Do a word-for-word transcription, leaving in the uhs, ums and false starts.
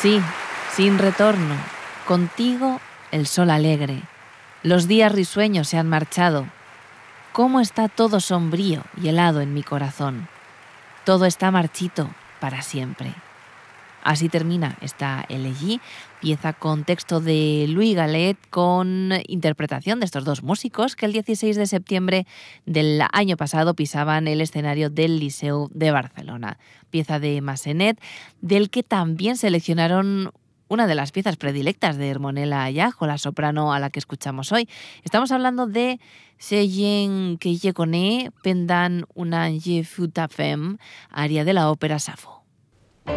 Sí, sin retorno, contigo el sol alegre. Los días risueños se han marchado. ¿Cómo está todo sombrío y helado en mi corazón? Todo está marchito para siempre. Así termina esta elegí, pieza con texto de Louis Gallet, con interpretación de estos dos músicos que el dieciséis de septiembre del año pasado pisaban el escenario del Liceu de Barcelona. Pieza de Massenet, del que también seleccionaron una de las piezas predilectas de Hermonella Ayajo, la soprano a la que escuchamos hoy. Estamos hablando de Seyen que je connais pendant un an je fut ta femme, aria de la ópera Safo.